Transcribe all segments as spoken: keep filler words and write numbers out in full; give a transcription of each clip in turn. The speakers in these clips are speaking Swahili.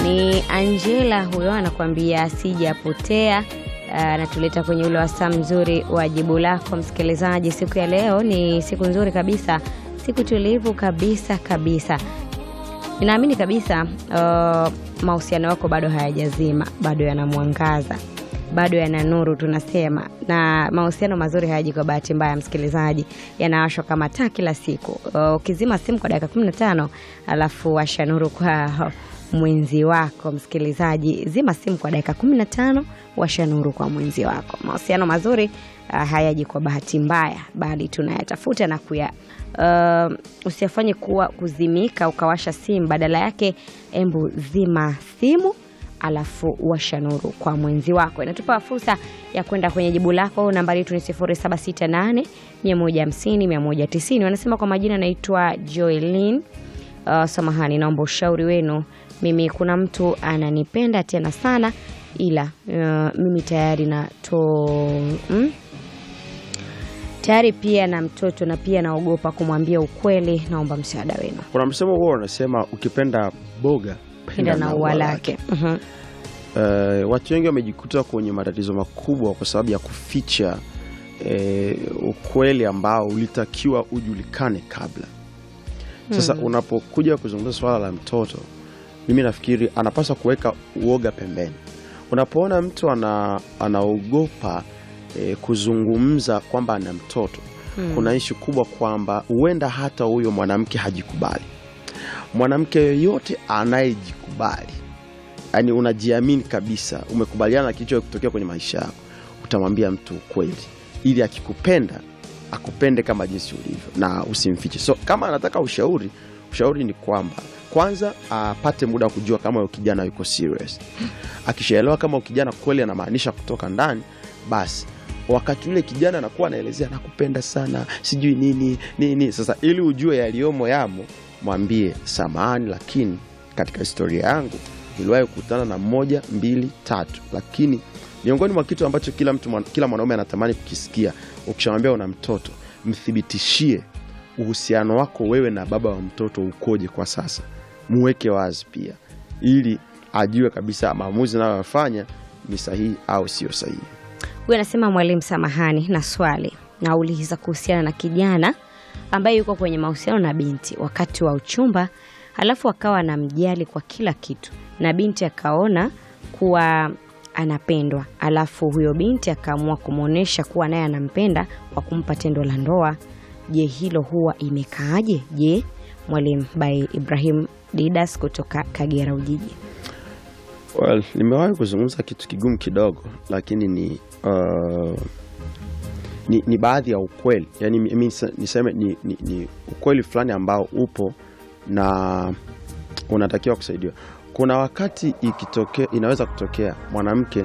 Ni Angela huyo anakuambia sijapotea. Anatuleta kwenye ule wasaa mzuri wa jibu lako msikilizaji. Siku ya leo ni siku nzuri kabisa, siku tulivu kabisa kabisa. Ninaamini kabisa uh, mahusiano yako bado hayajazima, bado yanamwangaza, bado yana nuru tunasema. Na mahusiano mazuri hayaji kwa bahati mbaya msikilizaji, yanawashwa kama taa kila siku. Ukizima uh, simu kwa dakika kumi na tano alafu washa nuru kwa mwenzi wako msikilizaji, zima simu kwa dakika kumi na tano washa nuru kwa mwenzi wako. Mahusiano mazuri uh, hayaji kwa bahati mbaya, bali tunayatafuta na kuya uh, usifanye kuwa kuzimika ukawasha simu, badala yake embu zima simu alafu washa nuru kwa mwenzi wako. Inatupa fursa ya kwenda kwenye jibu lako. Nambari yetu ni sifuri saba sita nane mia moja hamsini mia moja tisini. Wanasema kwa majina naitwa Joelin. Uh, samahani, naomba ushauri wenu. Mimi kuna mtu ananipenda tena sana, ila uh, mimi tayari na to mm? tayari pia na mtoto, na pia naogopa kumwambia ukweli. Naomba msaada wenu. Kuna msemo huo unasema ukipenda boga penda na ua lake. Mhm. Uh, watu wengi wamejikuta kwenye matatizo makubwa kwa sababu ya kuficha uh, ukweli ambao ulitakiwa ujulikane kabla. Sasa hmm. unapokuja kuzungumza swala la mtoto, mimi nafikiri anapaswa kuweka uoga pembeni. Unapoona mtu ana anaogopa e, kuzungumza kwamba ana mtoto, hmm. kuna issue kubwa kwamba huenda hata huyo mwanamke hajikubali. Mwanamke yoyote anayejikubali, yani unajiamini kabisa, umekubaliana na kilicho kutokea kwenye maisha yako, utamwambia mtu kweli ili akikupenda akupende kama jinsi ulivyo na usimfiche. So kama anataka ushauri, ushauri ni kwamba kwanza apate muda kujua kama yule kijana yuko serious. Akishaelewa kama yule kijana kweli anamaanisha kutoka ndani, basi wakati yule kijana anakuwa anaelezea nakupenda sana, sijui nini nini, sasa ili ujue yaliomo yamo, mwambie samahani, lakini katika historia yangu niliwahi kukutana na moja mbili tatu. Lakini miongoni mwa kitu ambacho kila mtu kila mwanaume anatamani kukisikia, ukishamwambia una mtoto, mthibitishie uhusiano wako wewe na baba wa mtoto ukoje kwa sasa. Muweke wazi pia ili ajue kabisa maamuzi anayofanya ni sahihi au sio sahihi. Wewe anasema mwalimu, samahani na swali. Nauliza kuhusiana na kijana ambaye yuko kwenye mahusiano na binti wakati wa uchumba, alafu akawa anamjali kwa kila kitu, na binti akaona kuwa anapendwa, alafu huyo binti akaamua kumuonesha kuwa naye anampenda kwa kumpa tendo la ndoa. Je, hilo huwa imekaaje? Je, mwalimu? By Ibrahim Didas kutoka Kagera Ujiji. Well, nimewahi kuzungumza kitu kigumu kidogo, lakini ni uh, ni, ni baadhi ya ukweli. Yaani mimi niseme ni, ni, ni ukweli fulani ambao upo na unatakiwa kusaidiwa. Kuna wakati ikitokea, inaweza kutokea mwanamke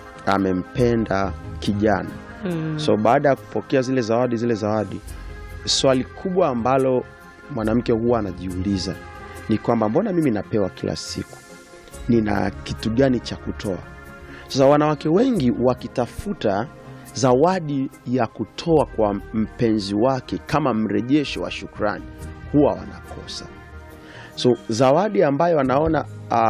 amempenda kijana. Hmm. So baada ya kupokea zile zawadi zile zawadi, swali kubwa ambalo mwanamke huwa anajiuliza ni kwamba mbona mimi napewa kila siku? Nina kitu gani cha kutoa? Sasa wanawake wengi wakitafuta zawadi ya kutoa kwa mpenzi wake kama mrejesho wa shukrani, huwa wanakosa. So zawadi ambayo anaona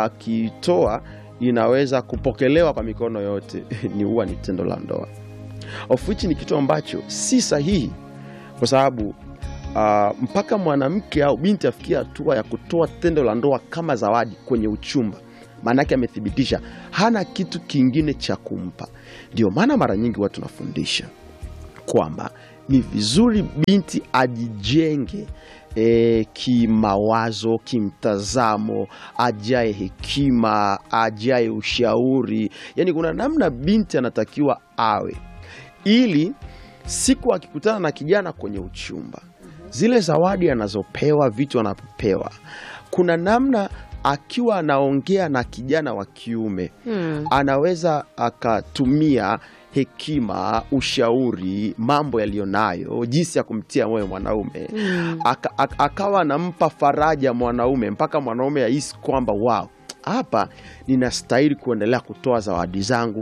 akitoa inaweza kupokelewa kwa mikono yote ni huwa ni tendo la ndoa, of which ni kitu ambacho si sahihi, kwa sababu uh, mpaka mwanamke au binti afikia hatua ya kutoa tendo la ndoa kama zawadi kwenye uchumba, maana yake amethibitisha hana kitu kingine cha kumpa. Ndio maana mara nyingi watu tunafundisha kwamba ni vizuri binti ajijenge E, kimawazo, kimtazamo, ajae hekima, ajae ushauri. Yani kuna namna binti anatakiwa awe, ili siku akikutana na kijana kwenye uchumba, zile zawadi anazopewa, vitu anapopewa, kuna namna akiwa anaongea na kijana wa kiume, hmm. anaweza akatumia hekima, ushauri, mambo yalionayo, jinsi ya kumtia moyo mwanaume. Mm. Aka, aka, akawa anampa faraja mwanaume mpaka mwanaume ahisi kwamba wow, hapa ninastahili kuendelea kutoa zawadi zangu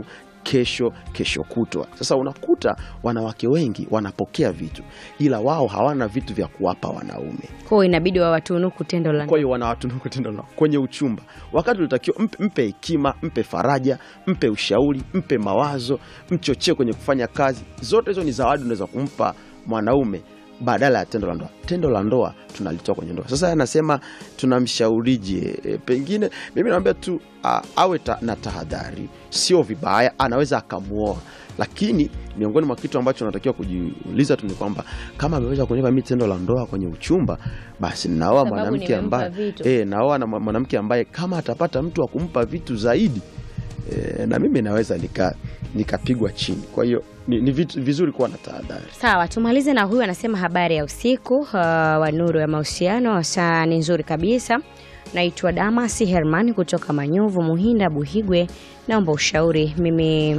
kesho, kesho kutwa. Sasa unakuta wanawake wengi wanapokea vitu ila wao hawana vitu vya kuwapa wanaume. Kwa hiyo inabidi wawatunuku tendo la ndoa. Kwa hiyo wanawatunuku tendo la kwenye uchumba. Wakati unatakiwa mpe, mpe hekima, mpe faraja, mpe ushauri, mpe mawazo, mchochee kwenye kufanya kazi. Zote hizo ni zawadi unaweza kumpa mwanaume badala ya tendo la ndoa. Tendo la ndoa tunalitoa kwenye ndoa. Sasa anasema tunamshaurije? E, pengine mimi naambia tu a, awe ta, na tahadhari. Sio vibaya, anaweza akamuoa. Lakini miongoni mwa kitu ambacho tunatakiwa kujiuliza tu ni kwamba kama ameweza kunipa mimi tendo la ndoa kwenye uchumba, basi naoa mwanamke ambaye eh naoa na mwanamke ambaye kama atapata mtu wa kumpa vitu zaidi e, na mimi naweza nika nikapigwa chini. Kwa hiyo ni, ni vitu, vizuri kuwa na tahadhari. Sawa, tumalize na huyu anasema habari ya usiku uh, wa Nuru ya Mahusiano. Saa ni nzuri kabisa. Naitwa Damasi Herman kutoka Manyovu Muhinda Buhigwe. Naomba ushauri. Mimi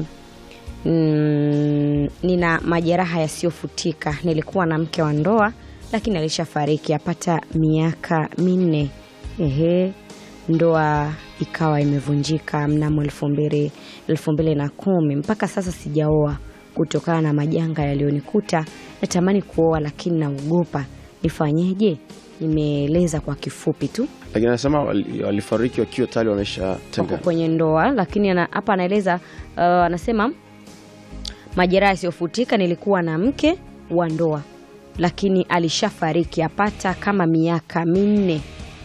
mm, nina majeraha yasiyofutika. Nilikuwa na mke wa ndoa lakini alishafariki apata miaka minne. Ehe, ndoa ikawa imevunjika mnamo elfu mbili na kumi. Mpaka sasa sijaoa kutokana na majanga yaliyonikuta. Natamani kuoa lakini naogopa. Nifanyeje? Nimeeleza kwa kifupi tu. Lakini anasema walifariki wakiwa tayari wameshatengana kwenye ndoa, lakini ana, hapa anaeleza uh, anasema majeraha yasiyofutika, nilikuwa na mke wa ndoa lakini alishafariki apata kama miaka minne.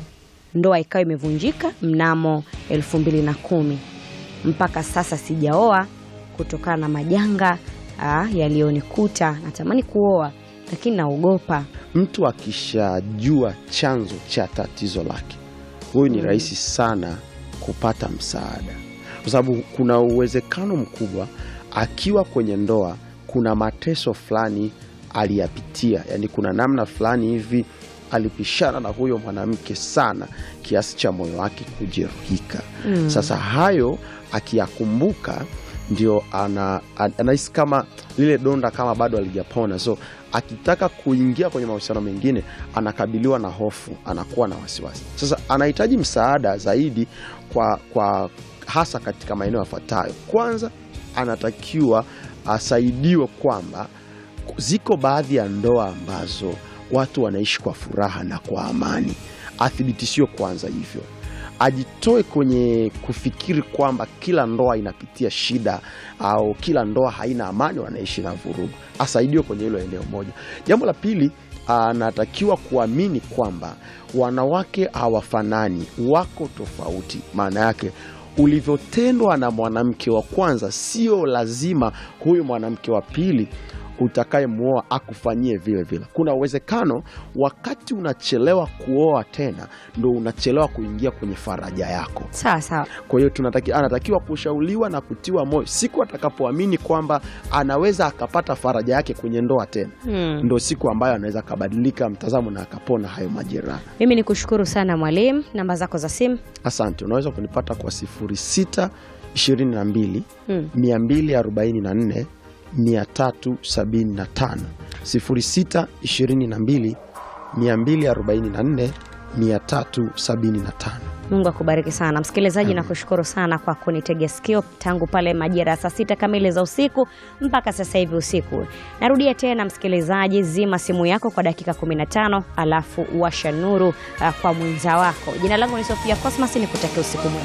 Ndoa ikawa imevunjika mnamo elfu mbili na kumi. Mpaka sasa sijaoa kutokana na majanga yaliyonikuta. Natamani kuoa lakini naogopa. Mtu akishajua chanzo cha tatizo lake, huyu ni mm. rahisi sana kupata msaada. Kwa sababu kuna uwezekano mkubwa akiwa kwenye ndoa kuna mateso fulani aliyapitia. Yaani kuna namna fulani hivi alipishana na huyo mwanamke sana kiasi cha moyo wake kujeruhika. Mm. Sasa hayo akiyakumbuka ndio ana anahisi kama lile donda kama bado halijapona. So akitaka kuingia kwenye mahusiano mengine anakabiliwa na hofu, anakuwa na wasiwasi. Sasa anahitaji msaada zaidi kwa kwa hasa katika maeneo yafuatayo. Kwanza anatakiwa asaidiwe kwamba ziko baadhi ya ndoa ambazo watu wanaishi kwa furaha na kwa amani. Athibitishiwe kwanza hivyo. Ajitoe kwenye kufikiri kwamba kila ndoa inapitia shida au kila ndoa haina amani, wanaishi na vurugu. Asaidiwe kwenye hilo eneo moja. Jambo la pili, anatakiwa kuamini kwamba wanawake hawafanani, wako tofauti. Maana yake ulivyotendwa na mwanamke wa kwanza sio lazima huyu mwanamke wa pili utakayemuoa akufanyie vile vile. Kuna uwezekano wakati unachelewa kuoa tena ndo unachelewa kuingia kwenye faraja yako. Sawa sawa. Kwa hiyo tunatakiwa anatakiwa kushauriwa na kutiwa moyo siku atakapoamini kwamba anaweza akapata faraja yake kwenye ndoa tena. Hmm. Ndo siku ambayo anaweza kabadilika mtazamo na akapona hayo majeraha. Mimi nikushukuru sana mwalimu. Namba zako za simu? Asante. Unaweza kunipata kwa sifuri sita ishirini na mbili mia mbili arobaini na nne mia tatu sabini na tano. Sifuri sita ishirini na mbili mia mbili arobaini na nne mia tatu sabini na tano. Mungu akubariki sana msikilizaji. Na kushukuru sana kwa kunitegea sikio tangu pale majira saa sita kamili za usiku mpaka sasa hivi usiku. Narudia tena msikilizaji, zima simu yako kwa dakika kumi na tano alafu washa nuru uh, kwa mwenza wako. Jina langu ni Sofia Cosmas, nikutakia usiku mwema.